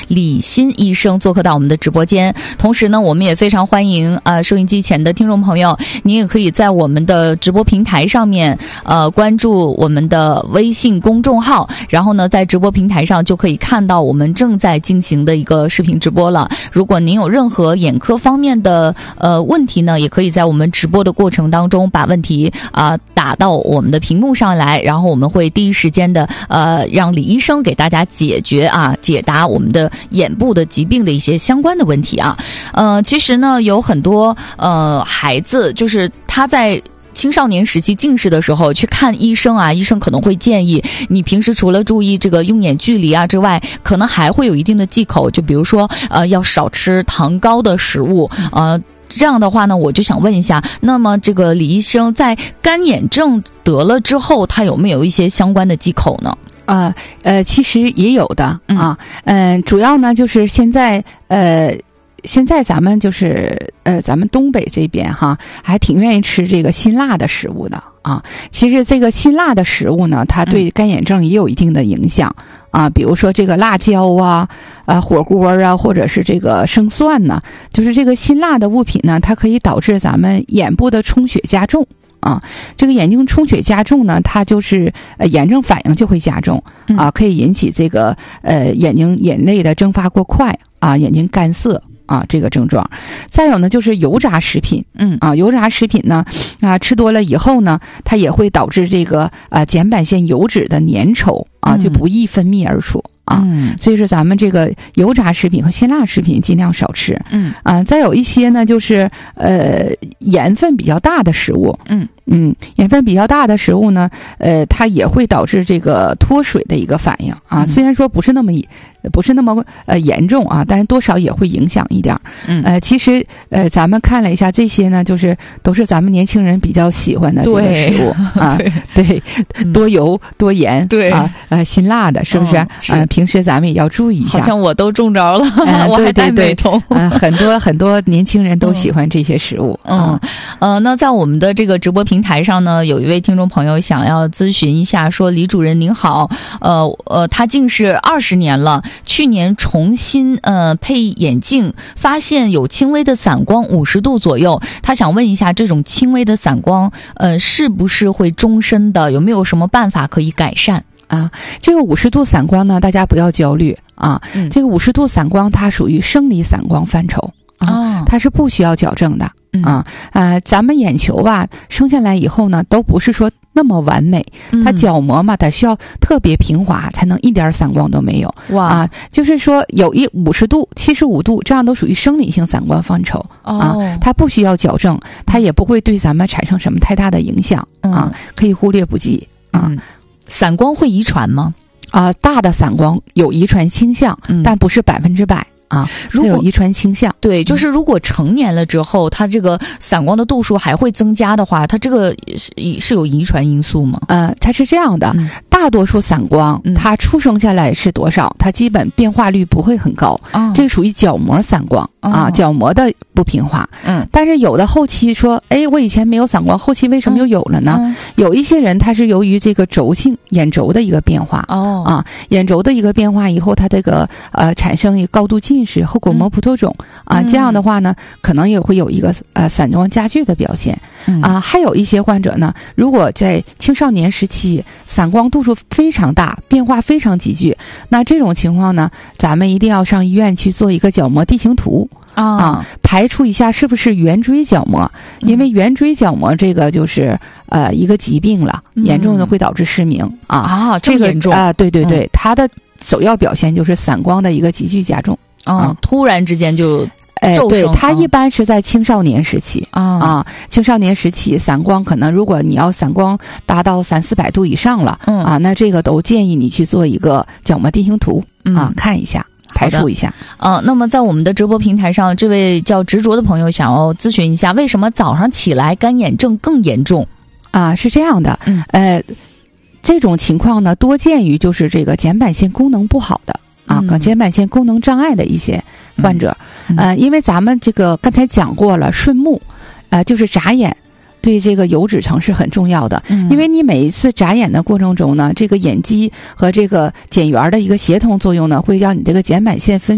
李欣医生做客到我们的直播间。同时呢，我们也非常欢迎收音机前的听众朋友，您也可以在我们的直播平台上面关注我们的微信公众号，然后呢在直播平台上就可以看到我们正在进行的一个视频直播了。如果您有任何眼科方面的问题呢，也可以在我们直播的过程当中把问题打到我们的屏幕上来，然后我们会第一时间的让李医生给大家解答我们的眼部的疾病的一些相关的问题啊。其实呢有很多孩子就是他在青少年时期近视的时候去看医生医生可能会建议你平时除了注意这个用眼距离之外，可能还会有一定的忌口，就比如说要少吃糖高的食物这样的话呢，我就想问一下，那么这个李医生在干眼症得了之后，他有没有一些相关的忌口呢？ 其实也有的主要呢就是现在咱们就是咱们东北这边还挺愿意吃这个辛辣的食物的其实这个辛辣的食物呢，它对干眼症也有一定的影响比如说这个辣椒火锅或者是这个生蒜呢，就是这个辛辣的物品呢，它可以导致咱们眼部的充血加重这个眼睛充血加重呢，它就是炎症反应就会加重可以引起这个眼泪的蒸发过快眼睛干涩这个症状。再有呢就是油炸食品油炸食品呢吃多了以后呢，它也会导致这个睑板腺油脂的粘稠就不易分泌而出所以说咱们这个油炸食品和辛辣食品尽量少吃再有一些呢就是盐分比较大的食物盐分比较大的食物呢它也会导致这个脱水的一个反应虽然说不是那么严重但是多少也会影响一点其实咱们看了一下这些呢，就是都是咱们年轻人比较喜欢的这个食物对多油多盐对辛辣的是不是平时咱们也要注意一下。 好像我都中着了我还戴美瞳很多年轻人都喜欢这些食物那在我们的这个直播平台上呢，有一位听众朋友想要咨询一下，说李主任您好他近视20年了，去年重新配眼镜，发现有轻微的散光50度左右，他想问一下这种轻微的散光是不是会终身的，有没有什么办法可以改善这个50度散光呢，大家不要焦虑这个50度散光它属于生理散光范畴它是不需要矫正的咱们眼球生下来以后呢，都不是说那么完美它角膜嘛，它需要特别平滑才能一点散光都没有就是说有50度75度这样都属于生理性散光范畴它不需要矫正，它也不会对咱们产生什么太大的影响可以忽略不计散光会遗传吗？ 大的散光有遗传倾向但不是100%如果有遗传倾向对，就是如果成年了之后它这个散光的度数还会增加的话，它这个是有遗传因素吗？ 它是这样的大多数散光它出生下来是多少，它基本变化率不会很高这属于角膜散光角膜的不平滑但是有的后期说我以前没有散光，后期为什么又有了呢有一些人他是由于这个轴性眼轴的一个变化眼轴的一个变化以后，它这个产生一个高度近视后果膜葡萄肿这样的话呢，可能也会有一个散光加剧的表现还有一些患者呢，如果在青少年时期散光度数非常大，变化非常急剧，那这种情况呢，咱们一定要上医院去做一个角膜地形图排除一下是不是圆锥角膜因为圆锥角膜这个就是一个疾病了严重的会导致失明这个严重对它的首要表现就是散光的一个急剧加重突然之间就对，它一般是在青少年时期青少年时期散光可能如果你要散光达到300-400度以上了那这个都建议你去做一个角膜地形图看一下排除一下那么在我们的直播平台上，这位叫执着的朋友想要咨询一下，为什么早上起来干眼症更严重是这样的这种情况呢多见于就是这个睑板腺功能不好的睑板腺功能障碍的一些患者因为咱们这个刚才讲过了，顺目就是眨眼对这个油脂层是很重要的因为你每一次眨眼的过程中呢，这个眼肌和这个睑缘的一个协同作用呢，会让你这个睑板腺分